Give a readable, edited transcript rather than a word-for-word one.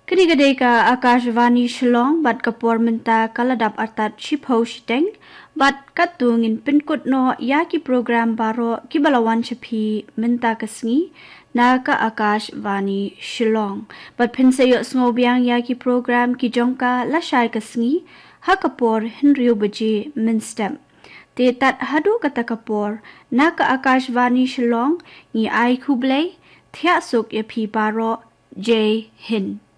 Kini ka Akashvani Shillong bat kapor menta kaladap atat shipho shiteng bat katungin pinkut no yaki program baro kibalawan chapi menta kasngi na ka Akashvani Shillong bat pinsayo sngobiang yaki program ki jongka lashai kasngi ha kapor hinriyo baje minstem te tat hadu kata kapor na ka Akashvani Shillong ni ai kublai thia sok yapi baro Jai Hind.